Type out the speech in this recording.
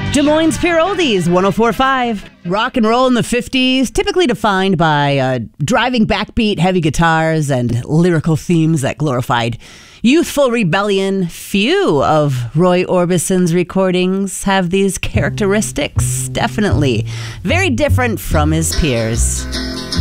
Des Moines Pure Oldies, 104.5. Rock and roll in the 50s, typically defined by driving backbeat, heavy guitars, and lyrical themes that glorified youthful rebellion. Few of Roy Orbison's recordings have these characteristics. Definitely very different from his peers.